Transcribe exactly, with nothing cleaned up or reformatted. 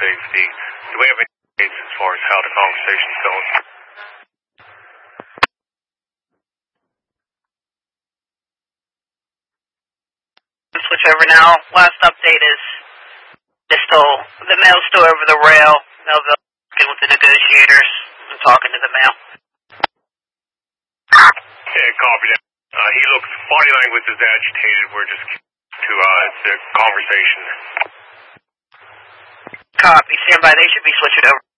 safety. Do we have any updates as far as how the conversation's going? Switch over now. Last update is they're still, the mail's still over the rail. Melville working with the negotiators and talking to the mail. Yeah, copy that. Uh, he looks, body language is agitated. We're just to uh, the conversation. Copy. Stand by. They should be switching over.